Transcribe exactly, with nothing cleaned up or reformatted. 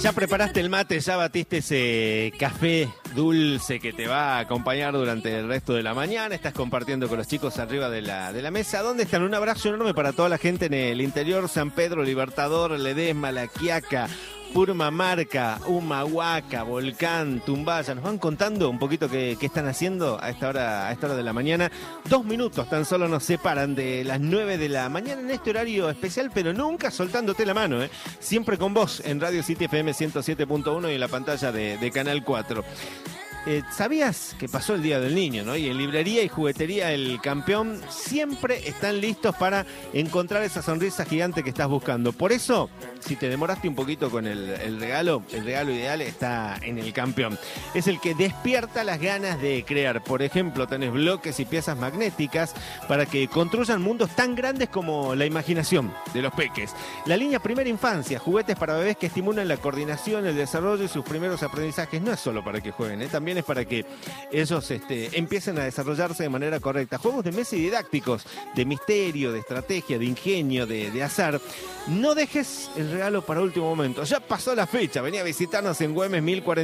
Ya preparaste el mate, ya batiste ese café dulce que te va a acompañar durante el resto de la mañana. Estás compartiendo con los chicos arriba de la, de la mesa. ¿Dónde están? Un abrazo enorme para toda la gente en el interior. San Pedro, Libertador, Ledesma, La Quiaca, Purmamarca, Humahuaca, Volcán, Tumbaya. Nos van contando un poquito qué, qué están haciendo a esta hora, a esta hora de la mañana. Dos minutos tan solo nos separan de las nueve de la mañana en este horario especial, pero nunca soltándote la mano, ¿eh? Siempre con vos en Radio City F M ciento siete punto uno y en la pantalla de, de Canal cuatro. Eh, ¿Sabías que pasó el Día del Niño, ¿no? Y en librería y juguetería El Campeón siempre están listos para encontrar esa sonrisa gigante que estás buscando. Por eso, si te demoraste un poquito con el, el regalo, el regalo ideal está en El Campeón. Es el que despierta las ganas de crear. Por ejemplo, tenés bloques y piezas magnéticas para que construyan mundos tan grandes como la imaginación de los peques. La línea Primera Infancia, juguetes para bebés que estimulan la coordinación, el desarrollo y sus primeros aprendizajes. No es solo para que jueguen, ¿eh? También es para que ellos este, empiecen a desarrollarse de manera correcta. Juegos de mesa y didácticos, de misterio, de estrategia, de ingenio, de, de azar. No dejes el regalo para último momento. Ya pasó la fecha. Venía a visitarnos en Güemes mil cuarenta.